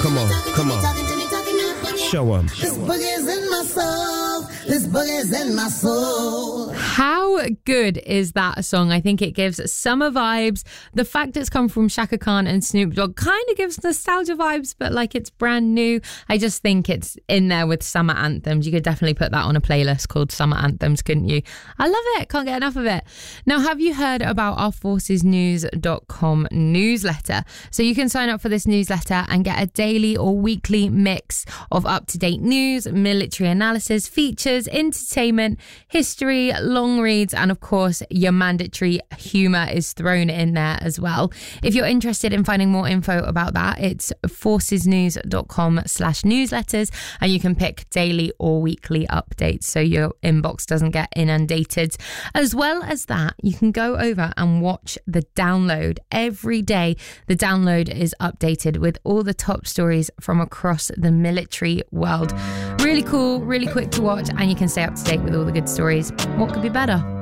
Come on. Show 'em. This boogie's in my soul. This boogie's in my soul. How good is that song? I think it gives summer vibes. The fact it's come from Shaka Khan and Snoop Dogg kind of gives nostalgia vibes, but like it's brand new. I just think it's in there with summer anthems. You could definitely put that on a playlist called Summer Anthems, couldn't you? I love it. Can't get enough of it. Now, have you heard about our forcesnews.com newsletter? So you can sign up for this newsletter and get a daily or weekly mix of up-to-date news, military analysis, features, entertainment, history, long reads, and of course your mandatory humour is thrown in there as well. If you're interested in finding more info about that, it's forcesnews.com/newsletters, and you can pick daily or weekly updates so your inbox doesn't get inundated. As well as that, you can go over and watch the download. Every day the download is updated with all the top stories from across the military world. Really cool, really quick to watch, and you can stay up to date with all the good stories. What could be better?